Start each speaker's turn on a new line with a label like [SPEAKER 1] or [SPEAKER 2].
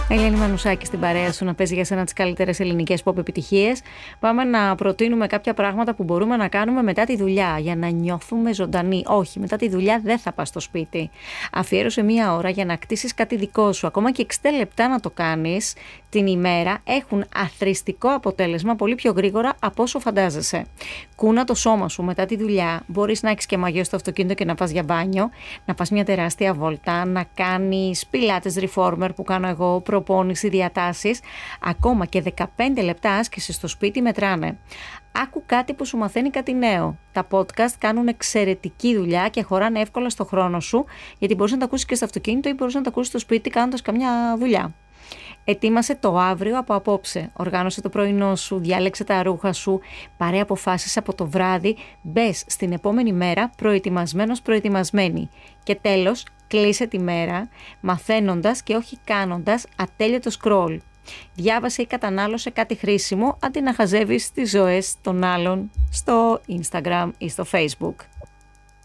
[SPEAKER 1] Ελένη Μανουσάκη στην παρέα σου να παίζει για σένα τις καλύτερες ελληνικές pop επιτυχίες. Πάμε να προτείνουμε κάποια πράγματα που μπορούμε να κάνουμε μετά τη δουλειά για να νιώθουμε ζωντανοί. Όχι, μετά τη δουλειά δεν θα πας στο σπίτι. Αφιέρωσε μία ώρα για να κτίσεις κάτι δικό σου. Ακόμα και 60 λεπτά να το κάνεις την ημέρα έχουν αθροιστικό αποτέλεσμα πολύ πιο γρήγορα από όσο φαντάζεσαι. Κούνα το σώμα σου μετά τη δουλειά. Μπορείς να έχεις και μαγιό στο αυτοκίνητο και να πας για μπάνιο, να πας μια τεράστια βόλτα, να κάνεις πιλάτες reformer που κάνω εγώ, προπόνηση, διατάσεις. Ακόμα και 15 λεπτά άσκηση στο σπίτι μετράνε. Άκου κάτι που σου μαθαίνει κάτι νέο. Τα podcast κάνουν εξαιρετική δουλειά και χωράνε εύκολα στο χρόνο σου, γιατί μπορείς να τα ακούσεις και στο αυτοκίνητο ή μπορείς να τα ακούσεις στο σπίτι κάνοντας καμιά δουλειά. Ετοίμασε το αύριο από απόψε. Οργάνωσε το πρωινό σου, διάλεξε τα ρούχα σου, πάρε αποφάσεις από το βράδυ, μπες στην επόμενη μέρα προετοιμασμένος, προετοιμασμένη. Και τέλος, κλείσε τη μέρα μαθαίνοντας και όχι κάνοντας ατέλειωτο scroll. Διάβασε ή κατανάλωσε κάτι χρήσιμο αντί να χαζεύεις τις ζωές των άλλων στο Instagram ή στο Facebook.